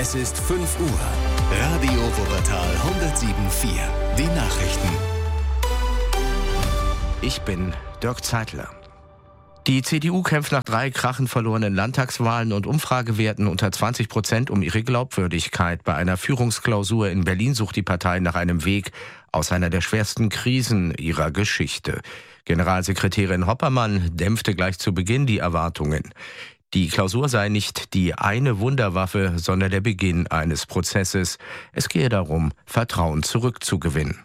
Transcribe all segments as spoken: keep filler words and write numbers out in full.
Es ist fünf Uhr. Radio Wuppertal hundertsieben Komma vier. Die Nachrichten. Ich bin Dirk Zeitler. Die C D U kämpft nach drei krachend verlorenen Landtagswahlen und Umfragewerten unter zwanzig Prozent um ihre Glaubwürdigkeit. Bei einer Führungsklausur in Berlin sucht die Partei nach einem Weg aus einer der schwersten Krisen ihrer Geschichte. Generalsekretärin Hoppermann dämpfte gleich zu Beginn die Erwartungen. Die Klausur sei nicht die eine Wunderwaffe, sondern der Beginn eines Prozesses. Es gehe darum, Vertrauen zurückzugewinnen.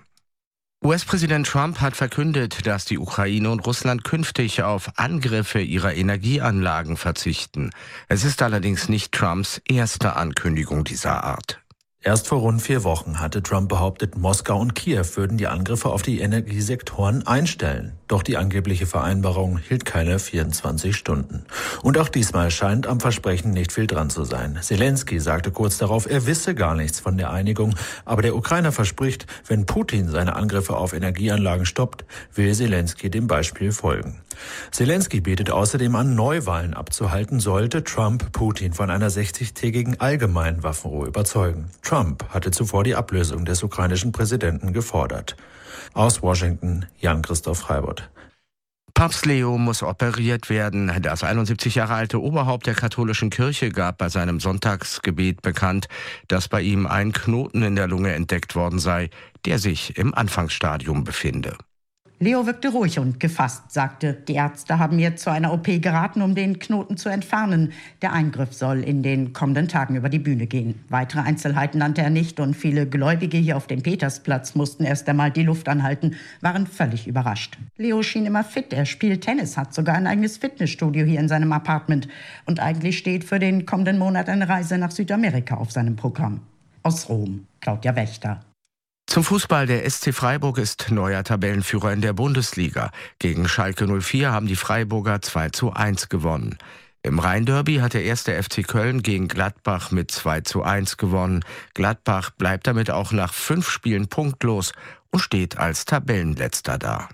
U S-Präsident Trump hat verkündet, dass die Ukraine und Russland künftig auf Angriffe ihrer Energieanlagen verzichten. Es ist allerdings nicht Trumps erste Ankündigung dieser Art. Erst vor rund vier Wochen hatte Trump behauptet, Moskau und Kiew würden die Angriffe auf die Energiesektoren einstellen. Doch die angebliche Vereinbarung hielt keine vierundzwanzig Stunden. Und auch diesmal scheint am Versprechen nicht viel dran zu sein. Selenskyj sagte kurz darauf, er wisse gar nichts von der Einigung. Aber der Ukrainer verspricht, wenn Putin seine Angriffe auf Energieanlagen stoppt, will Selenskyj dem Beispiel folgen. Selenskyj bietet außerdem an, Neuwahlen abzuhalten, sollte Trump Putin von einer sechzigtägigen allgemeinen Waffenruhe überzeugen. Trump hatte zuvor die Ablösung des ukrainischen Präsidenten gefordert. Aus Washington, Jan-Christoph Freibott. Papst Leo muss operiert werden. Das einundsiebzig Jahre alte Oberhaupt der katholischen Kirche gab bei seinem Sonntagsgebet bekannt, dass bei ihm ein Knoten in der Lunge entdeckt worden sei, der sich im Anfangsstadium befinde. Leo wirkte ruhig und gefasst, sagte, die Ärzte haben mir zu einer O P geraten, um den Knoten zu entfernen. Der Eingriff soll in den kommenden Tagen über die Bühne gehen. Weitere Einzelheiten nannte er nicht und viele Gläubige hier auf dem Petersplatz mussten erst einmal die Luft anhalten, waren völlig überrascht. Leo schien immer fit, er spielt Tennis, hat sogar ein eigenes Fitnessstudio hier in seinem Apartment. Und eigentlich steht für den kommenden Monat eine Reise nach Südamerika auf seinem Programm. Aus Rom, Claudia Wächter. Zum Fußball, der S C Freiburg ist neuer Tabellenführer in der Bundesliga. Gegen Schalke null vier haben die Freiburger zwei zu eins gewonnen. Im Rhein-Derby hat der erste F C Köln gegen Gladbach mit zwei zu eins gewonnen. Gladbach bleibt damit auch nach fünf Spielen punktlos und steht als Tabellenletzter da.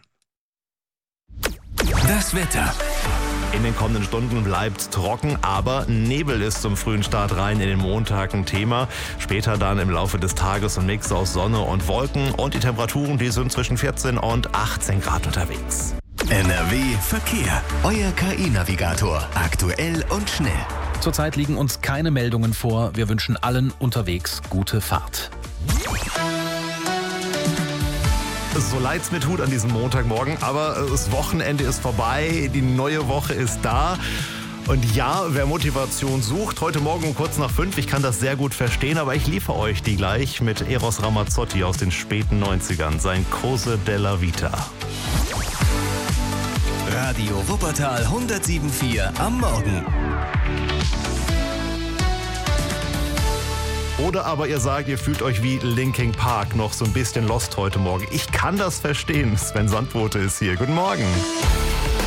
Das Wetter. In den kommenden Stunden bleibt trocken, aber Nebel ist zum frühen Start rein in den Montag ein Thema. Später dann im Laufe des Tages ein Mix aus Sonne und Wolken und die Temperaturen, die sind zwischen vierzehn und achtzehn Grad unterwegs. N R W Verkehr. Euer K I-Navigator. Aktuell und schnell. Zurzeit liegen uns keine Meldungen vor. Wir wünschen allen unterwegs gute Fahrt. So leid's mir tut an diesem Montagmorgen, aber das Wochenende ist vorbei, die neue Woche ist da. Und ja, wer Motivation sucht, heute Morgen um kurz nach fünf, ich kann das sehr gut verstehen, aber ich liefere euch die gleich mit Eros Ramazzotti aus den späten neunzigern, sein Cose della Vita. Radio Wuppertal hundertsieben Komma vier am Morgen. Oder aber ihr sagt, ihr fühlt euch wie Linkin Park, noch so ein bisschen lost heute Morgen. Ich kann das verstehen. Sven Sandbote ist hier. Guten Morgen.